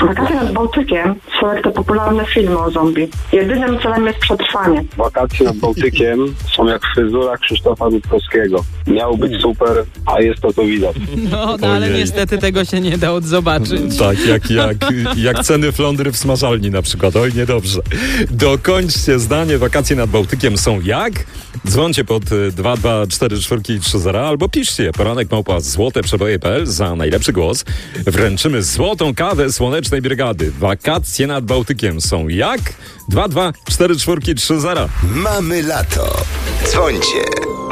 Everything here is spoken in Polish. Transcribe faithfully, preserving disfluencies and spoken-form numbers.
Wakacje nad Bałtykiem są jak te popularne filmy o zombie. Jedynym celem jest przetrwanie. Wakacje nad Bałtykiem są jak fryzura Krzysztofa Dudkowskiego. Miał być super, a jest to, co widać. No, no ale niestety tego się nie da odzobaczyć. Tak, jak, jak, jak ceny flądry w smażalni na przykład. Oj, niedobrze. Dokończcie zdanie. Wakacje nad Bałtykiem są jak? Dzwońcie pod dwa dwa cztery cztery trzy zero albo piszcie poranek małpa złote przeboje kropka p l za najlepszy głos. Wręczymy złotą kawę Słonecznej Brygady. Wakacje nad Bałtykiem są jak? dwa dwa cztery cztery trzy zero. Mamy lato. Dzwońcie.